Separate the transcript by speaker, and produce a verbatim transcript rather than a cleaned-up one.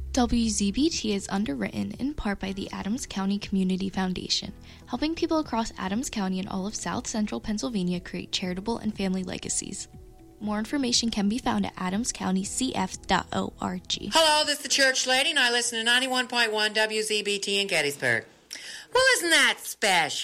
Speaker 1: W Z B T is underwritten in part by the Adams County Community Foundation, helping people across Adams County and all of South Central Pennsylvania create charitable and family legacies. More information can be found at adams county c f dot org.
Speaker 2: Hello, this is the Church Lady, and I listen to ninety-one point one W Z B T in Gettysburg. Well, isn't that special?